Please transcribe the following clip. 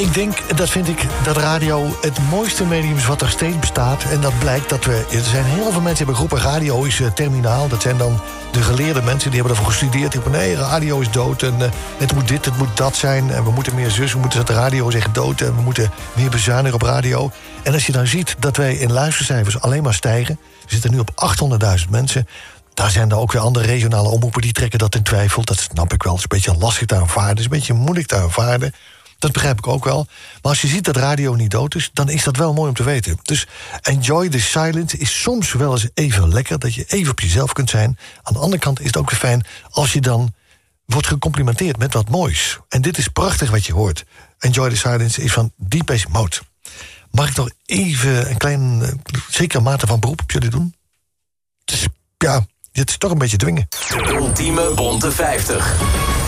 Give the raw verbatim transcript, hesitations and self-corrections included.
Ik denk, dat vind ik, dat radio het mooiste medium is wat er steeds bestaat. En dat blijkt dat we... Er zijn heel veel mensen die hebben geroepen, radio is uh, terminaal. Dat zijn dan de geleerde mensen, die hebben ervoor gestudeerd. Die hebben, nee, radio is dood en uh, het moet dit, het moet dat zijn. En we moeten meer zus, we moeten dat de radio is echt dood. En we moeten meer bezuinigen op radio. En als je dan ziet dat wij in luistercijfers alleen maar stijgen. We zitten nu op achthonderdduizend mensen. Daar zijn er ook weer andere regionale omroepen die trekken dat in twijfel. Dat snap ik wel. Het is een beetje lastig te aanvaarden. Het is een beetje moeilijk te aanvaarden. Dat begrijp ik ook wel. Maar als je ziet dat radio niet dood is, dan is dat wel mooi om te weten. Dus enjoy the silence is soms wel eens even lekker, dat je even op jezelf kunt zijn. Aan de andere kant is het ook weer fijn als je dan wordt gecomplimenteerd met wat moois. En dit is prachtig wat je hoort. Enjoy the silence is van Depeche Mode. Mag ik nog even een klein, zekere mate van beroep op jullie doen? Dus ja, dit is toch een beetje dwingen. De ultieme bonte vijftig.